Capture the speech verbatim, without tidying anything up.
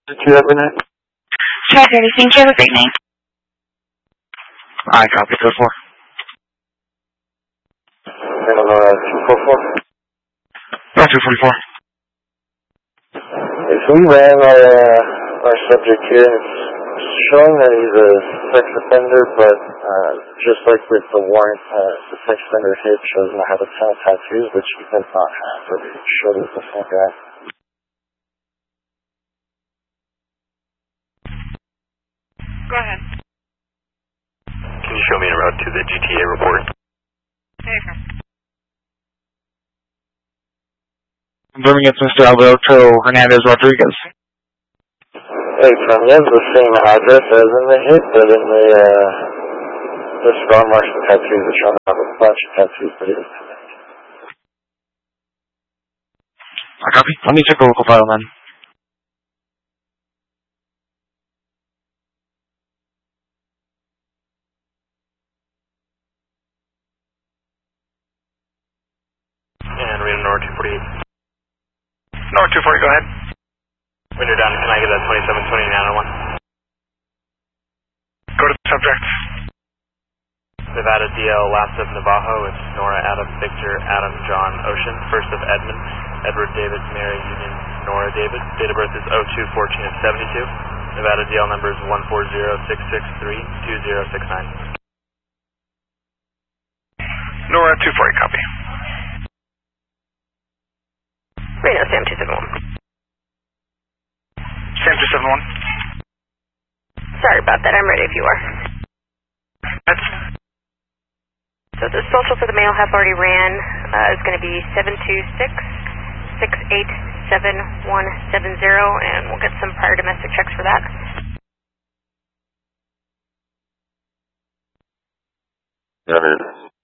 Did you have a night? five thirty, thank you. Have a great night. I copy two four. Hello, two four four. No, two forty-four. If we ran our, uh, our subject here, it's showing that he's a sex offender, but uh, just like with the warrant, uh, the sex offender hit shows him to have a ton of tattoos, which he does not have, but it showed us the same guy. Go ahead. Can you show me a route to the G T A report? There you go. Confirming it's Mister Alberto Hernandez Rodriguez. Hey, Tom, he has the same address as in the hit, but in the, uh, the scar marks and tattoos, it's showing up a bunch of tattoos, but it is. I copy. Let me check the local file, then. And Reno Nord two forty-eight. Nord two forty, go ahead. Window down, can I get that twenty-seven twenty-nine oh one? Go to the subject. Nevada D L, last of Navajo, it's Nora Adam Victor Adam John Ocean, first of Edmund, Edward David Mary Union Nora David, date of birth is oh two fourteen of seventy-two, Nevada D L number is one four zero six six three two zero six nine. Nora two forty, copy. Reno, Sam two seven one. Sam two seven one. Sorry about that, I'm ready if you are. That's... So the social for the male have already ran, uh, is going to be seven two six, six eight seven one seven zero, and we'll get some prior domestic checks for that. Got it.